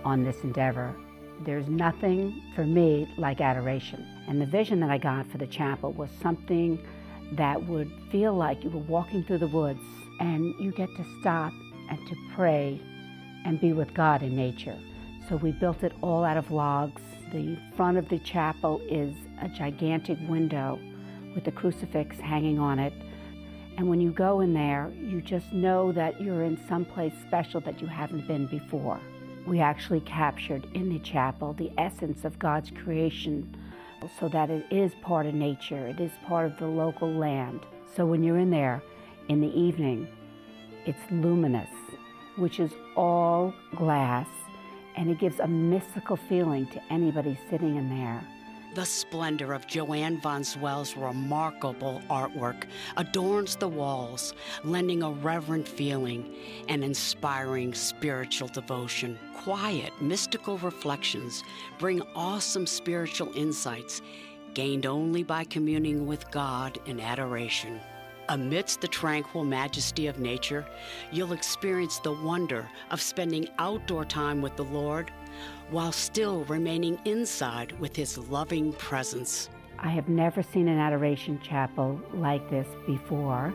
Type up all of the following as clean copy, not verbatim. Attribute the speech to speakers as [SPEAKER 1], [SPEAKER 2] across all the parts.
[SPEAKER 1] on this endeavor. There's nothing for me like adoration. And the vision that I got for the chapel was something that would feel like you were walking through the woods and you get to stop and to pray and be with God in nature. So we built it all out of logs. The front of the chapel is a gigantic window with a crucifix hanging on it. And when you go in there, you just know that you're in some place special that you haven't been before. We actually captured in the chapel the essence of God's creation so that it is part of nature, it is part of the local land. So when you're in there in the evening, it's luminous, which is all glass, and it gives a mystical feeling to anybody sitting in there.
[SPEAKER 2] The splendor of Joanne Von Swell's remarkable artwork adorns the walls, lending a reverent feeling and inspiring spiritual devotion. Quiet, mystical reflections bring awesome spiritual insights gained only by communing with God in adoration. Amidst the tranquil majesty of nature, you'll experience the wonder of spending outdoor time with the Lord while still remaining inside with His loving presence.
[SPEAKER 1] I have never seen an adoration chapel like this before.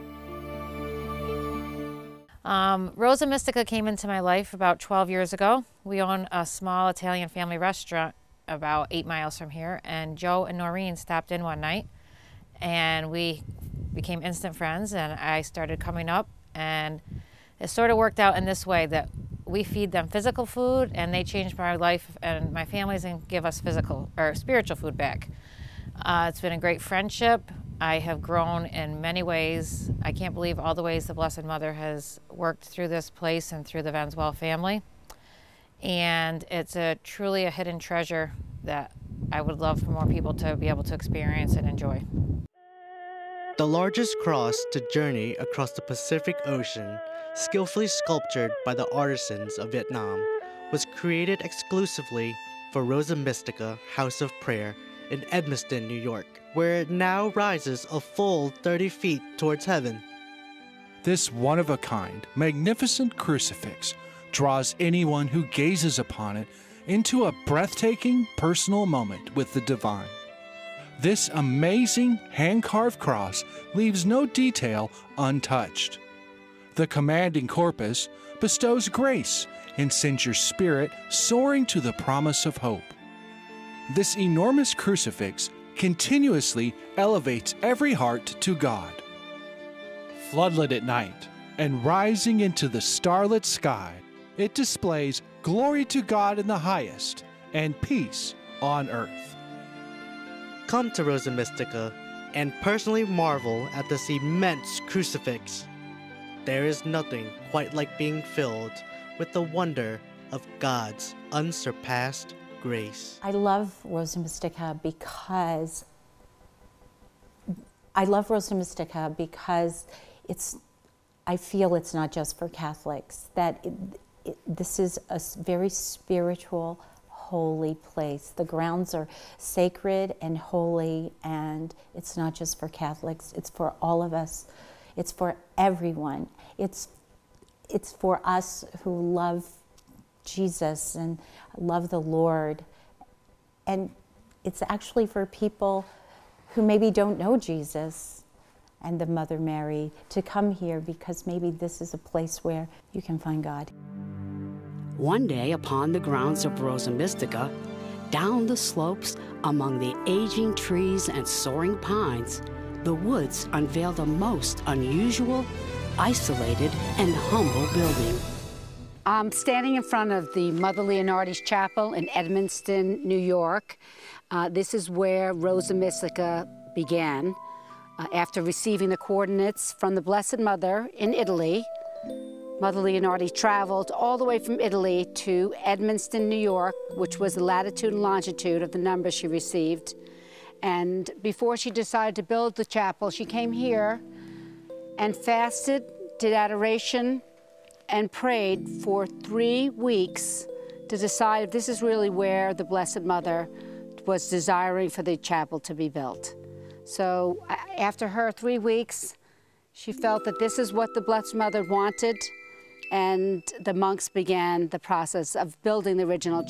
[SPEAKER 3] Rosa Mystica came into my life about 12 years ago. We own a small Italian family restaurant about 8 miles from here, and Joe and Noreen stopped in one night, and we became instant friends, and I started coming up, and it sort of worked out in this way that we feed them physical food, and they change my life and my family's and give us physical or spiritual food back. It's been a great friendship. I have grown in many ways. I can't believe all the ways the Blessed Mother has worked through this place and through the Vanswell family. And it's truly a hidden treasure that I would love for more people to be able to experience and enjoy.
[SPEAKER 4] The largest cross to journey across the Pacific Ocean, skillfully sculptured by the artisans of Vietnam, was created exclusively for Rosa Mystica House of Prayer in Edmiston, New York, where it now rises a full 30 feet towards heaven.
[SPEAKER 5] This one-of-a-kind, magnificent crucifix draws anyone who gazes upon it into a breathtaking personal moment with the divine. This amazing hand-carved cross leaves no detail untouched. The commanding corpus bestows grace and sends your spirit soaring to the promise of hope. This enormous crucifix continuously elevates every heart to God. Floodlit at night and rising into the starlit sky, it displays glory to God in the highest and peace on earth.
[SPEAKER 4] Come to Rosa Mystica and personally marvel at this immense crucifix. There is nothing quite like being filled with the wonder of God's unsurpassed grace.
[SPEAKER 6] I love Rosa Mystica because I feel it's not just for Catholics, that this is a very spiritual, holy place. The grounds are sacred and holy, and it's not just for Catholics, it's for all of us. It's for everyone. It's for us who love Jesus and love the Lord. And it's actually for people who maybe don't know Jesus and the Mother Mary to come here, because maybe this is a place where you can find God.
[SPEAKER 2] One day, upon the grounds of Rosa Mystica, down the slopes among the aging trees and soaring pines, the woods unveiled a most unusual, isolated, and humble building.
[SPEAKER 1] I'm standing in front of the Mother Leonardi's Chapel in Edmiston, New York. This is where Rosa Mystica began. After receiving the coordinates from the Blessed Mother in Italy, Mother Leonardi traveled all the way from Italy to Edmiston, New York, which was the latitude and longitude of the number she received. And before she decided to build the chapel, she came here and fasted, did adoration, and prayed for 3 weeks to decide if this is really where the Blessed Mother was desiring for the chapel to be built. So after her 3 weeks, she felt that this is what the Blessed Mother wanted, And the monks began the process of building the original